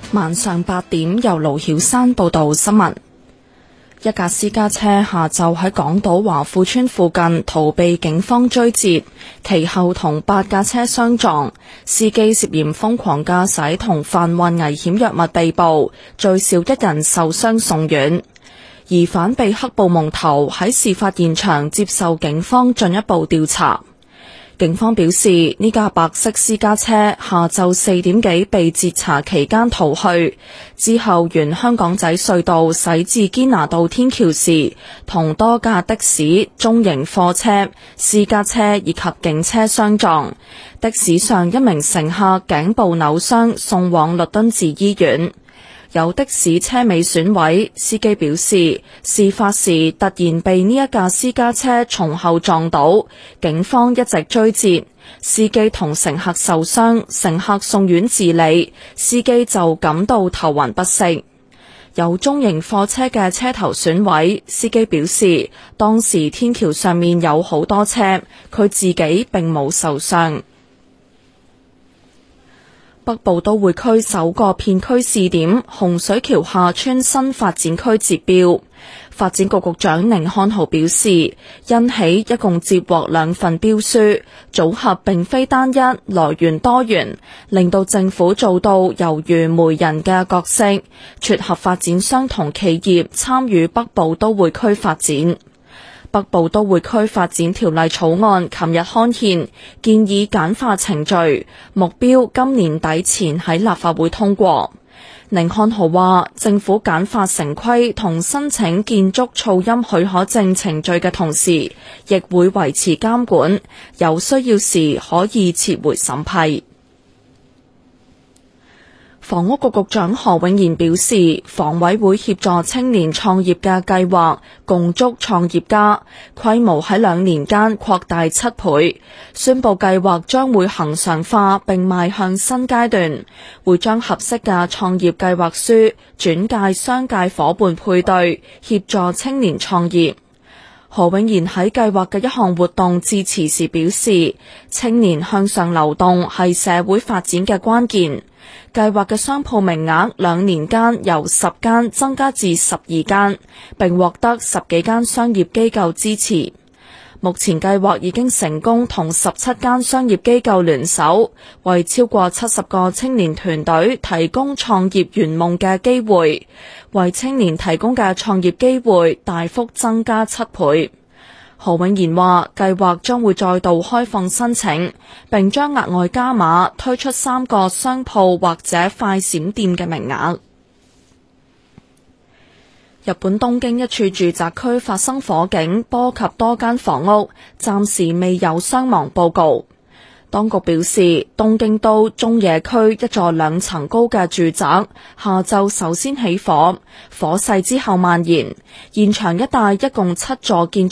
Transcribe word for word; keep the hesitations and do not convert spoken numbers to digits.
晚上八點，由盧曉山報道新聞。一架私家車下晝喺港島華富村附近逃避警方追截，其後同八架車相撞，司機涉嫌瘋狂駕駛同販運危險藥物被捕，最少一人受傷送院。疑犯被黑布蒙頭，喺事發現場接受警方進一步調查。警方表示，呢架白色私家車下晝四點幾被截查期間逃去，之後沿香港仔隧道駛至堅拿道天橋時，同多架的士、中型貨車、私家車以及警車相撞。的士上一名乘客頸部扭傷，送往律敦治醫院。有的士車尾損毀，司機表示事發時突然被呢一架私家車從後撞到，警方一直追截，司機同乘客受傷，乘客送院治理，司機就感到頭暈不適。有中型貨車嘅車頭損毀，司機表示當時天橋上面有好多車，佢自己並冇受傷。北部都會區首個片區試點洪水橋廈村新發展區截標，發展局局長寧漢豪表示，因起一共接獲兩份標書，組合並非單一，來源多元，令到政府做到猶如媒人嘅角色，撮合發展商同企業參與北部都會區發展。北部都會區發展條例草案琴日刊憲，建議簡化程序，目標今年底前喺立法會通過。寧漢豪話，政府簡化城規同申請建築噪音許可證程序嘅同時，亦會維持監管，有需要時可以撤回審批。房屋局局長何永賢表示，房委會協助青年創業嘅計劃共築創業家，規模喺兩年間擴大七倍，宣布計劃將會恆常化並邁向新階段，會將合適嘅創業計劃書轉介商界夥伴配對，協助青年創業。何永賢喺計劃嘅一項活動致辭時表示，青年向上流動係社會發展嘅關鍵。計劃嘅商鋪名額兩年間由十間增加至十二間，並獲得十幾間商業機構支持。目前計劃已經成功同十七間商業機構聯手，為超過七十個青年團隊提供創業圓夢嘅機會，為青年提供嘅創業機會大幅增加七倍。何永賢話，計劃將會再度開放申請，並將額外加碼推出三個商鋪或者快閃店嘅名額。日本東京一處住宅區發生火警，波及多間房屋，暫時未有傷亡報告。當局表示，東京都中野區一座兩層高嘅住宅下晝首先起火，火勢之後蔓延，現場一帶一共七座建築